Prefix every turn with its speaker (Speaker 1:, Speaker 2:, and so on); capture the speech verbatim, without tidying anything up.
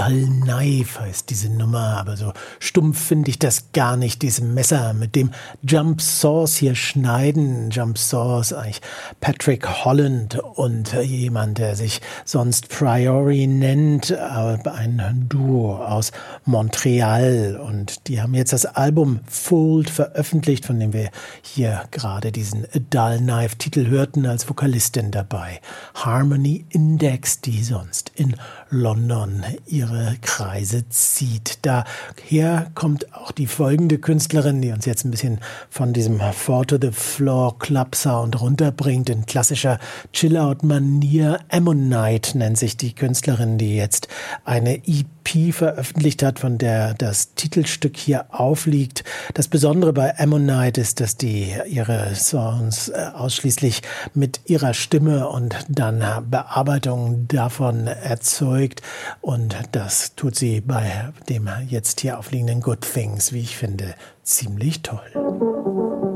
Speaker 1: Dull Knife heißt diese Nummer, aber so stumpf finde ich das gar nicht, diese Messer, mit dem Jump Saws hier schneiden. Jump Saws, eigentlich Patrick Holland und jemand, der sich sonst Priori nennt, aber ein Duo aus Montreal, und die haben jetzt das Album Fold veröffentlicht, von dem wir hier gerade diesen Dull Knife Titel hörten, als Vokalistin dabei. Harmony Index, die sonst in London ihre Kreise zieht. Daher kommt auch die folgende Künstlerin, die uns jetzt ein bisschen von diesem Four to the Floor Club Sound runterbringt, in klassischer Chill-Out-Manier. Ammonite nennt sich die Künstlerin, die jetzt eine E P veröffentlicht hat, von der das Titelstück hier aufliegt. Das Besondere bei Ammonite ist, dass die ihre Songs ausschließlich mit ihrer Stimme und dann Bearbeitung davon erzeugt, und das tut sie bei dem jetzt hier aufliegenden Good Things, wie ich finde, ziemlich toll.